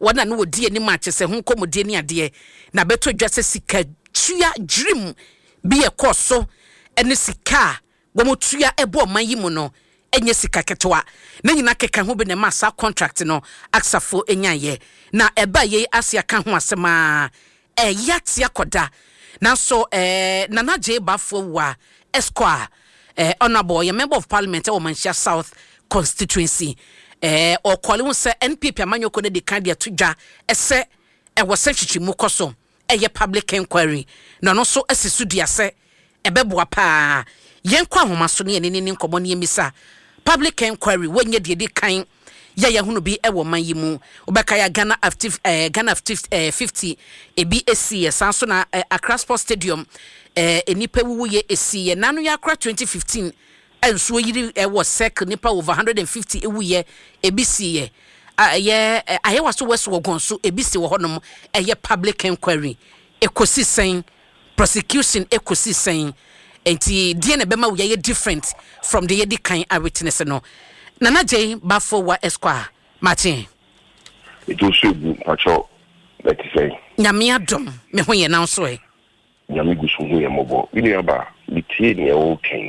wana no wodi ani match se ho komodie ni ade na beto dwa se sika tua dream bi ekoso ene sika gomotua ebo man yi mu no enye sika ketwa na nyina keka ho be ne masa contract no aksafo enyaye na eba ye asia ka ho asema yatia koda na so nana je bafo wa esquire honorable member of parliament of Manchester South constituency or calling say NPP amanyoko ne de kan dia tudwa ese was chichimu koso public inquiry na no so asisu dia se ebeboa pa yenkwa homaso ne ne nkomo ne emisa public inquiry wenye de kan ya hunu bi ewo man yimu obeka ya Ghana 50 EBAC sanso na Accra Sports Stadium enipa wuye esi nanu ya Accra 2015 enso yiri ewo circle nipa over 150 ewuye ebisi aye waso weso wogonso ebisi wo honom public inquiry ekosi sen prosecution ekosi sen enti die na bema wo ye different from the yedi kan a witness no Nana J bafo wa Esquire Martin it also be pacho like say nyame adom me ho ye nan so nyame gusu ho ye mobo ini aba bitie ne o ken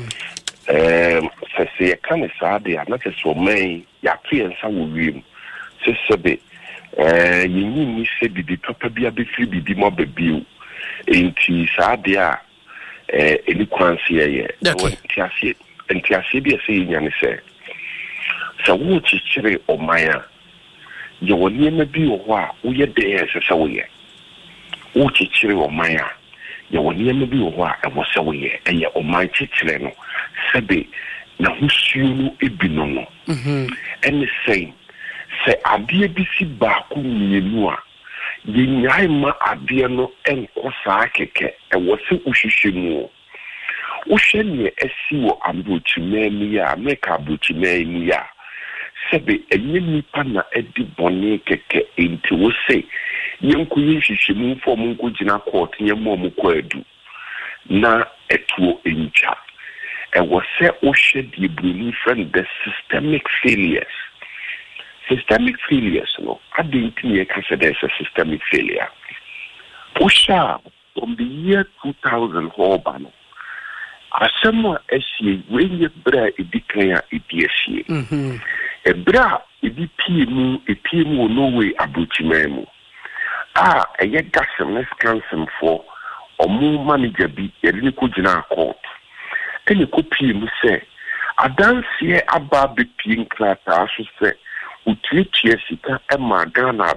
se kan sa de na se so man ya piensa wo wiem se sebe yinyi ni se bibi papa bia be firi bibi mo babio enti sa de a eni kwanse ye entiase bi se nyane se sa wo chichire omaya ye woni ma bi wo a wo ye de se wo ye wo chichire omaya ye woni ma bi wo a wo se wo ye eye omaya chichire no sebe na husuo ebino no ene sei se ade bi si ba ku mienu a ye nyai ma ade no enko saa keke wo se uhwehwemu wo hwe ne esi wo ambochimani ya meka abochimani ya sebe enye nipa na edi bone keke enti wo se yenko yihwehwemu fo mu nko gina court nyemo mu kwadu na etuo encha was say Oshed Ibrahim friend the systemic failures. Systemic failures, no. I didn't consider as a systemic failure. Osha from the year 2000 Hobano. Asema SCA when you bra a declare a DSC. A bra a PMU no way abuchimemo. A yet gasem let's cancel for or more manager be a little jina court. Any copy mu say adanse aba be pin krata so say utietie sika e ma Ghana